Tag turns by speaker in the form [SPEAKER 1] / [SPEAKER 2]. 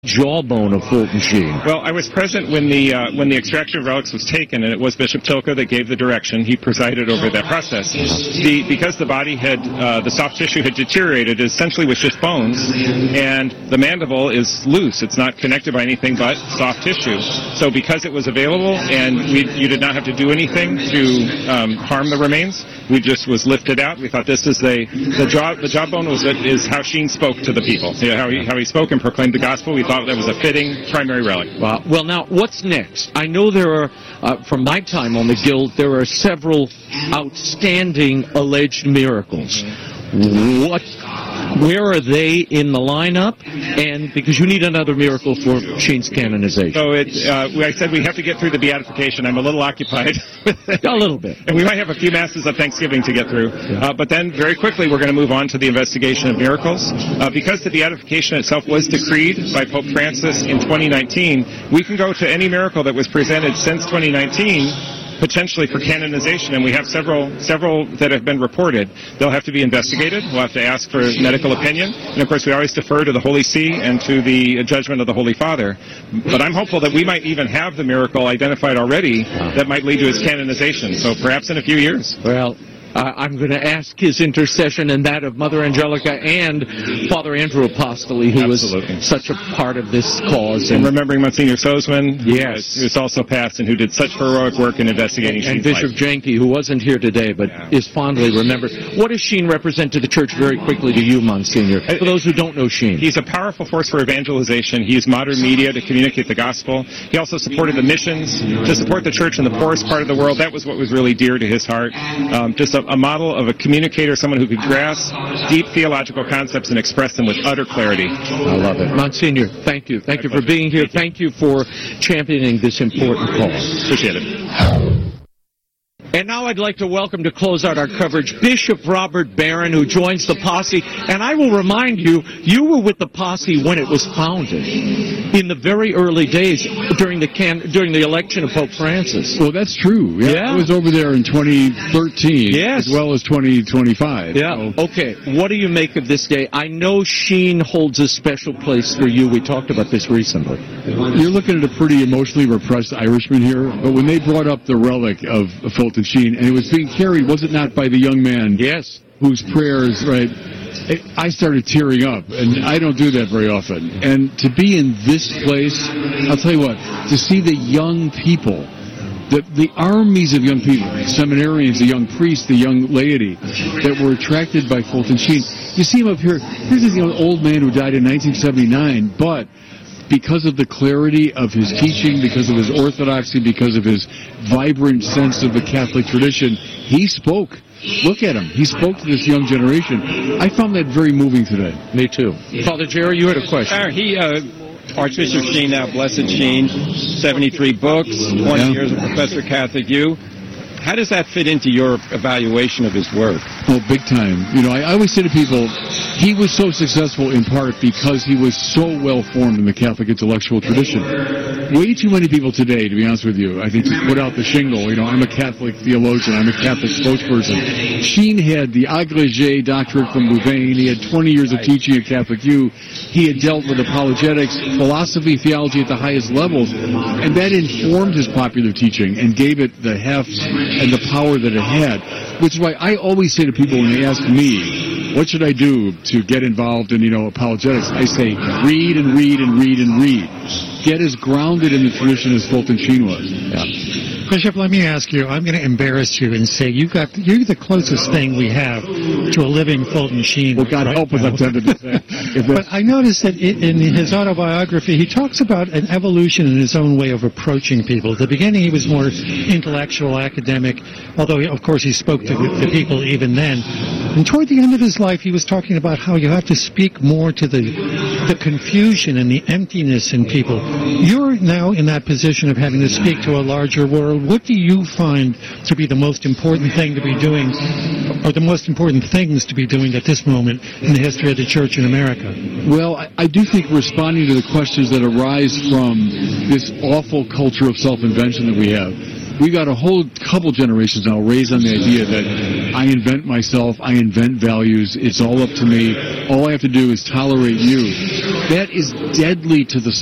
[SPEAKER 1] jawbone of Fulton Sheen?
[SPEAKER 2] Well, I was present when the extraction of relics was taken, and it was Bishop Tilka that gave the direction. He presided over that process. Because the body had, the soft tissue had deteriorated, it essentially was just bones, and the mandible is loose. It's not connected by anything but soft tissue. So because it was available, and you did not have to do anything to harm the remains, we just was lifted out. We thought this is the jawbone is how Sheen spoke to the people. How he spoke and proclaimed the gospel. We thought that was a fitting primary relic.
[SPEAKER 1] Well, now, what's next? I know there are, from my time on the Guild, there are several outstanding alleged miracles. Where are they in the lineup? And because you need another miracle for Sheen's canonization.
[SPEAKER 2] So I said we have to get through the beatification. I'm a little occupied.
[SPEAKER 1] A little bit.
[SPEAKER 2] And we might have a few masses of Thanksgiving to get through. Yeah. But then very quickly we're going to move on to the investigation of miracles. Because the beatification itself was decreed by Pope Francis in 2019, we can go to any miracle that was presented since 2019 potentially for canonization, and we have several that have been reported. They'll have to be investigated. We'll have to ask for medical opinion, and of course we always defer to the Holy See and to the judgment of the Holy Father. But I'm hopeful that we might even have the miracle identified already that might lead to his canonization, so perhaps in a few years.
[SPEAKER 1] Well, I'm going to ask his intercession and that of Mother Angelica and Father Andrew Apostoli, who was such a part of this cause.
[SPEAKER 2] And remembering Monsignor Sozman,
[SPEAKER 1] yes,
[SPEAKER 2] who's also passed and who did such heroic work in investigating Sheen's life.
[SPEAKER 1] And Bishop Janke, who wasn't here today, but is fondly remembered. What does Sheen represent to the Church, very quickly, to you, Monsignor, for those who don't know Sheen?
[SPEAKER 2] He's a powerful force for evangelization. He used modern media to communicate the gospel. He also supported the missions to support the Church in the poorest part of the world. That was what was really dear to his heart. Just a model of a communicator, someone who could grasp deep theological concepts and express them with utter clarity.
[SPEAKER 1] I love it. Monsignor, thank you. Thank you for being here. Thank you for championing this important cause.
[SPEAKER 2] Appreciate it.
[SPEAKER 1] And now I'd like to welcome to close out our coverage Bishop Robert Barron, who joins the posse. And I will remind you, you were with the posse when it was founded, in the very early days during the election of Pope Francis.
[SPEAKER 3] Well, that's true. Yeah. I was over there in 2013,
[SPEAKER 1] yes,
[SPEAKER 3] as well as 2025.
[SPEAKER 1] Yeah. So. Okay. What do you make of this day? I know Sheen holds a special place for you. We talked about this recently.
[SPEAKER 3] You're looking at a pretty emotionally repressed Irishman here, but when they brought up the relic of Fulton Sheen, and it was being carried, was it not, by the young man?
[SPEAKER 1] Yes.
[SPEAKER 3] Whose prayers, right? I started tearing up, and I don't do that very often. And to be in this place, I'll tell you what, to see the young people, the armies of young people, seminarians, the young priests, the young laity, that were attracted by Fulton Sheen. You see him up here. Here's this old man who died in 1979, but because of the clarity of his teaching, because of his orthodoxy, because of his vibrant sense of the Catholic tradition, he spoke. Look at him. He spoke to this young generation. I found that very moving today.
[SPEAKER 1] Me too. Father Jerry, you had a question.
[SPEAKER 4] Archbishop Sheen, now Blessed Sheen, 73 books, 20 years of Professor Catholic U. How does that fit into your evaluation of his work?
[SPEAKER 3] Oh, big time. I always say to people, he was so successful in part because he was so well formed in the Catholic intellectual tradition. Way too many people today, to be honest with you, I think, just put out the shingle. I'm a Catholic theologian, I'm a Catholic spokesperson. Sheen had the agrégé doctorate from Louvain. He had 20 years of teaching at Catholic U. He had dealt with apologetics, philosophy, theology at the highest levels, and that informed his popular teaching and gave it the heft and the power that it had, which is why I always say to people when they ask me, what should I do to get involved in, apologetics? I say, read and read and read and read. Get as grounded in the tradition as Fulton Sheen was.
[SPEAKER 5] Yeah. Bishop, let me ask you, I'm going to embarrass you and say you're the closest thing we have to a living Fulton Sheen.
[SPEAKER 3] Well, God help us, I'm tempted to say.
[SPEAKER 5] But I noticed that in his autobiography, he talks about an evolution in his own way of approaching people. At the beginning, he was more intellectual, academic, although, of course, he spoke to the people even then. And toward the end of his life, he was talking about how you have to speak more to the confusion and the emptiness in people. You're now in that position of having to speak to a larger world. What do you find to be the most important thing to be doing, or the most important things to be doing at this moment in the history of the Church in America?
[SPEAKER 3] Well, I do think responding to the questions that arise from this awful culture of self-invention that we have. We got a whole couple generations now raised on the idea that I invent myself, I invent values, it's all up to me, all I have to do is tolerate you. That is deadly to the